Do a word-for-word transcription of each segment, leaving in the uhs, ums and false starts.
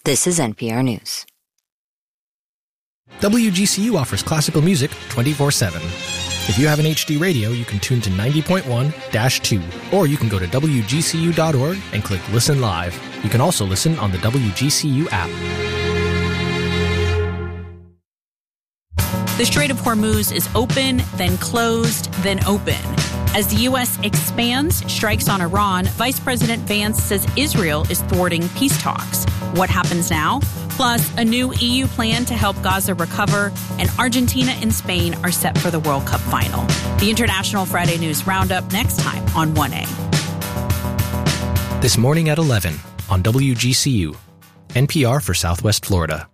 This is N P R News. W G C U offers classical music twenty-four seven. If you have an H D radio, you can tune to ninety point one dash two, or you can go to W G C U dot org and click Listen Live. You can also listen on the W G C U app. The Strait of Hormuz is open, then closed, then open. As the U S expands strikes on Iran, Vice President Vance says Israel is thwarting peace talks. What happens now? Plus, a new E U plan to help Gaza recover, and Argentina and Spain are set for the World Cup final. The International Friday News Roundup next time on one A. This morning at eleven on W G C U, N P R for Southwest Florida.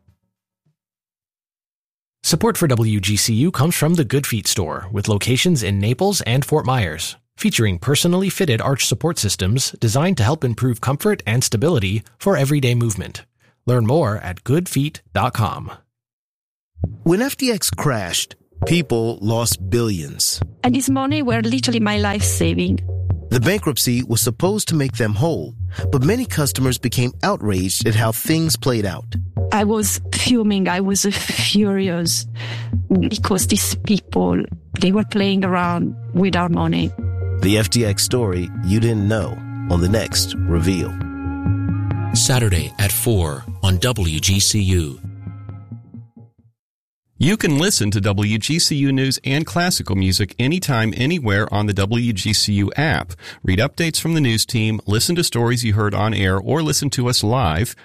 Support for W G C U comes from the Good Feet store, with locations in Naples and Fort Myers, featuring personally fitted arch support systems designed to help improve comfort and stability for everyday movement. Learn more at good feet dot com. When F T X crashed, people lost billions. And this money were literally my life saving. The bankruptcy was supposed to make them whole, but many customers became outraged at how things played out. I was fuming. I was furious because these people, they were playing around with our money. The F T X story you didn't know on the next Reveal. Saturday at four on W G C U. You can listen to W G C U News and classical music anytime, anywhere on the W G C U app. Read updates from the news team, listen to stories you heard on air, or listen to us live.